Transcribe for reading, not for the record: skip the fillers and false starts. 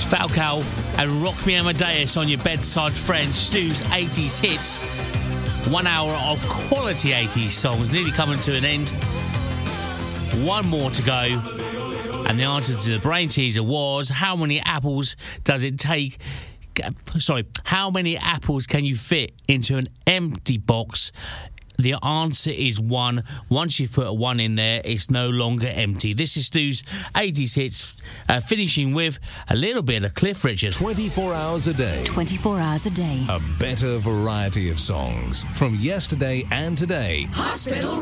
It's Falco and Rock Me Amadeus on your bedside friend. Stu's 80s hits. 1 hour of quality 80s songs nearly coming to an end. One more to go. And the answer to the brain teaser was, how many apples does it take? Sorry, how many apples can you fit into an empty box? The answer is 1. Once you've put a 1 in there, it's no longer empty. This is Stu's 80s hits, finishing with a little bit of Cliff Richard. 24 hours a day. 24 hours a day. A better variety of songs from yesterday and today. Hospital